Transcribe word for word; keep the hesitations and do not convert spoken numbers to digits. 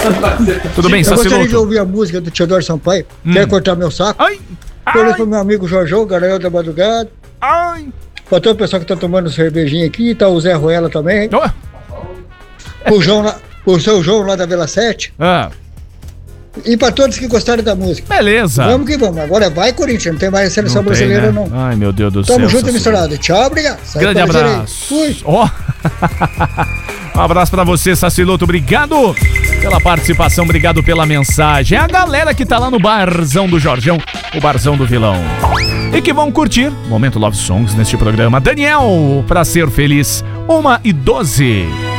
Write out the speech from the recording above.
Tudo bem, Eu gostaria de Saciloto? ouvir a música do Teodoro Sampaio. Hum. Quer cortar meu saco? Ai, Falei ai, pro meu amigo Jorjão, Garanhão da Madrugada. ai. Pra todo o pessoal que tá tomando cervejinha aqui. Tá o Zé Ruela também. Oh, O, João lá, o seu João lá da Vila sete. ah, E pra todos que gostaram da música. beleza. Vamos que vamos. Agora vai, Corinthians. Não tem mais seleção Não tem, brasileira, né? não. Ai, meu Deus do Tamo céu. junto e Saciloto. misturado. Tchau, obrigado. Sai Grande pra direita. abraço. Fui. Ó. Um abraço pra você, Saciloto. Obrigado pela participação, obrigado pela mensagem. É a galera que tá lá no Barzão do Jorjão, o Barzão do Vilão. E que vão curtir Momento Love Songs neste programa. Daniel, pra ser feliz, uma e doze.